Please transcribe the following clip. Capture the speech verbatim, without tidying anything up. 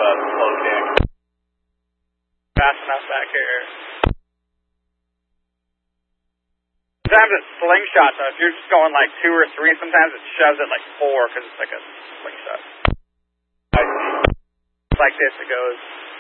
a slow kick. Fast enough back here. Sometimes it's slingshot, so if you're just going like two or three, sometimes it shoves it like four because it's like a slingshot. I see. Like this, it goes